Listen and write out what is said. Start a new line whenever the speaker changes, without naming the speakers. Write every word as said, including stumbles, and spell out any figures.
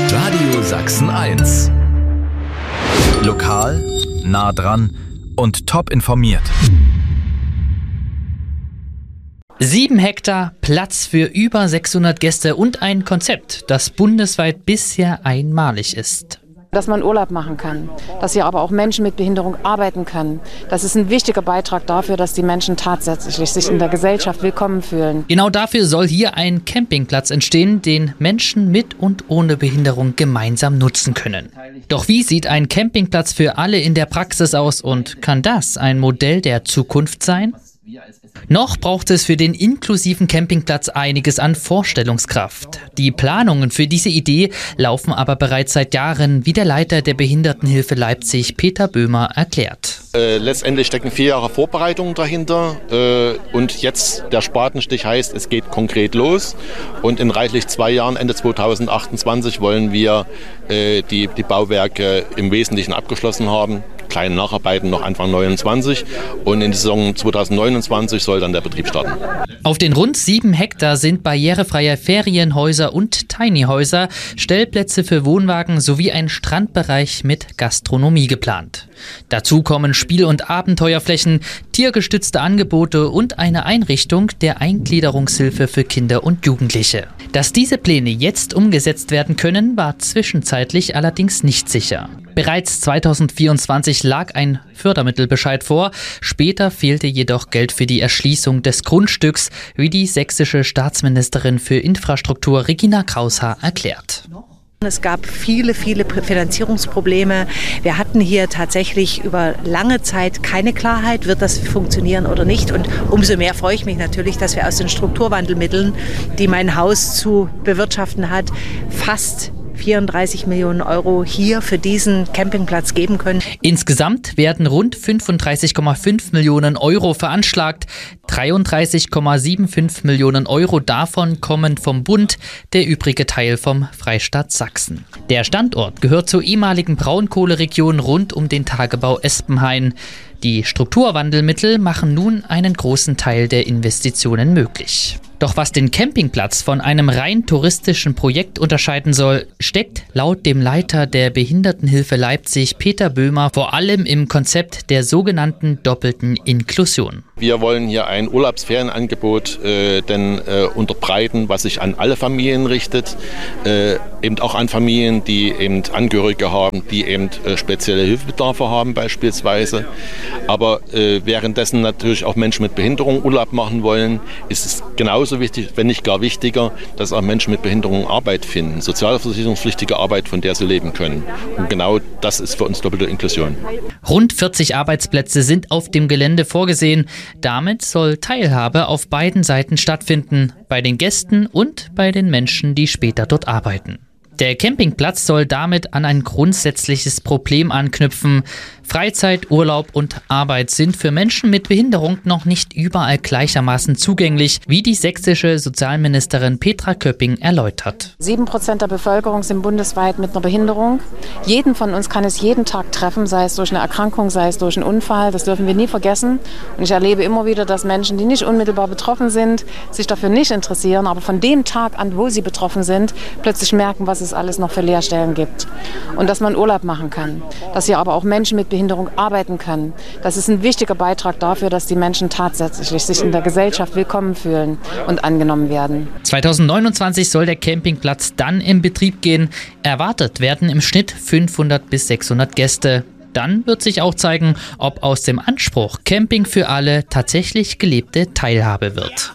Radio Sachsen eins. Lokal, nah dran und top informiert.
Sieben Hektar, Platz für über sechshundert Gäste und ein Konzept, das bundesweit bisher einmalig ist.
Dass man Urlaub machen kann, dass hier aber auch Menschen mit Behinderung arbeiten können. Das ist ein wichtiger Beitrag dafür, dass die Menschen tatsächlich sich in der Gesellschaft willkommen fühlen.
Genau dafür soll hier ein Campingplatz entstehen, den Menschen mit und ohne Behinderung gemeinsam nutzen können. Doch wie sieht ein Campingplatz für alle in der Praxis aus und kann das ein Modell der Zukunft sein? Noch braucht es für den inklusiven Campingplatz einiges an Vorstellungskraft. Die Planungen für diese Idee laufen aber bereits seit Jahren, wie der Leiter der Behindertenhilfe Leipzig, Peter Böhmer, erklärt.
Äh, letztendlich stecken vier Jahre Vorbereitungen dahinter äh, und jetzt der Spatenstich heißt, es geht konkret los und in reichlich zwei Jahren, Ende zweitausendachtundzwanzig, wollen wir äh, die, die Bauwerke im Wesentlichen abgeschlossen haben. Kleine Nacharbeiten noch Anfang neunundzwanzig und in der Saison zweitausendneunundzwanzig soll dann der Betrieb starten.
Auf den rund sieben Hektar sind barrierefreie Ferienhäuser und Tinyhäuser, Stellplätze für Wohnwagen sowie ein Strandbereich mit Gastronomie geplant. Dazu kommen Spiel- und Abenteuerflächen, tiergestützte Angebote und eine Einrichtung der Eingliederungshilfe für Kinder und Jugendliche. Dass diese Pläne jetzt umgesetzt werden können, war zwischenzeitlich allerdings nicht sicher. Bereits zweitausendvierundzwanzig lag ein Fördermittelbescheid vor, später fehlte jedoch Geld für die Erschließung des Grundstücks, wie die sächsische Staatsministerin für Infrastruktur Regina Kraushaar erklärt.
Es gab viele, viele Finanzierungsprobleme. Wir hatten hier tatsächlich über lange Zeit keine Klarheit, wird das funktionieren oder nicht. Und umso mehr freue ich mich natürlich, dass wir aus den Strukturwandelmitteln, die mein Haus zu bewirtschaften hat, fast vierunddreißig Millionen Euro hier für diesen Campingplatz geben können.
Insgesamt werden rund fünfunddreißig Komma fünf Millionen Euro veranschlagt. dreiunddreißig Komma fünfundsiebzig Millionen Euro davon kommen vom Bund, der übrige Teil vom Freistaat Sachsen. Der Standort gehört zur ehemaligen Braunkohleregion rund um den Tagebau Espenhain. Die Strukturwandelmittel machen nun einen großen Teil der Investitionen möglich. Doch was den Campingplatz von einem rein touristischen Projekt unterscheiden soll, steckt laut dem Leiter der Behindertenhilfe Leipzig, Peter Böhmer, vor allem im Konzept der sogenannten doppelten Inklusion.
Wir wollen hier ein Urlaubsferienangebot äh, denn, äh, unterbreiten, was sich an alle Familien richtet, äh, eben auch an Familien, die eben Angehörige haben, die eben äh, spezielle Hilfebedarfe haben beispielsweise. Aber äh, währenddessen natürlich auch Menschen mit Behinderung Urlaub machen wollen, ist es genauso wichtig, wenn nicht gar wichtiger, dass auch Menschen mit Behinderung Arbeit finden, sozialversicherungspflichtige Arbeit, von der sie leben können. Und genau das ist für uns doppelte Inklusion.
Rund vierzig Arbeitsplätze sind auf dem Gelände vorgesehen. Damit soll Teilhabe auf beiden Seiten stattfinden, bei den Gästen und bei den Menschen, die später dort arbeiten. Der Campingplatz soll damit an ein grundsätzliches Problem anknüpfen. Freizeit, Urlaub und Arbeit sind für Menschen mit Behinderung noch nicht überall gleichermaßen zugänglich, wie die sächsische Sozialministerin Petra Köpping erläutert.
Sieben Prozent der Bevölkerung sind bundesweit mit einer Behinderung. Jeden von uns kann es jeden Tag treffen, sei es durch eine Erkrankung, sei es durch einen Unfall. Das dürfen wir nie vergessen. Und ich erlebe immer wieder, dass Menschen, die nicht unmittelbar betroffen sind, sich dafür nicht interessieren, aber von dem Tag an, wo sie betroffen sind, plötzlich merken, was es alles noch für Leerstellen gibt. Und dass man Urlaub machen kann. Dass hier aber auch Menschen mit Behinderung arbeiten können. Das ist ein wichtiger Beitrag dafür, dass die Menschen tatsächlich sich in der Gesellschaft willkommen fühlen und angenommen werden.
zweitausendneunundzwanzig soll der Campingplatz dann in Betrieb gehen. Erwartet werden im Schnitt fünfhundert bis sechshundert Gäste. Dann wird sich auch zeigen, ob aus dem Anspruch Camping für alle tatsächlich gelebte Teilhabe wird.